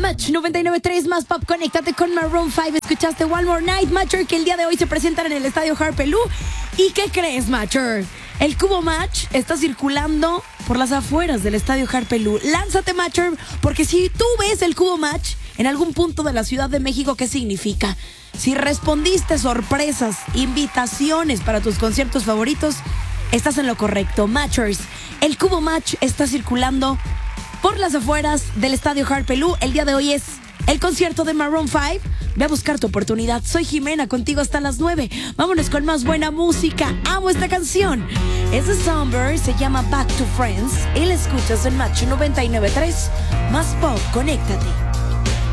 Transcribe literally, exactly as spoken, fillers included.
Match noventa y nueve punto tres más pop, conéctate con Maroon cinco. Escuchaste One More Night, Matcher, que el día de hoy se presentan en el estadio Harpelú. ¿Y qué crees, Matcher? El Cubo Match está circulando por las afueras del estadio Harpelú. Lánzate, Matcher, porque si tú ves el Cubo Match en algún punto de la Ciudad de México, ¿qué significa? Si respondiste sorpresas, invitaciones para tus conciertos favoritos, estás en lo correcto. Matchers, el Cubo Match está circulando por las afueras del estadio Harpelú. El día de hoy es el concierto de Maroon cinco. Ve a buscar tu oportunidad. Soy Jimena, contigo hasta las nueve. Vámonos con más buena música. Amo esta canción. Es de Somber, se llama Back to Friends. Y la escuchas en Match noventa y nueve punto tres. Más pop, conéctate.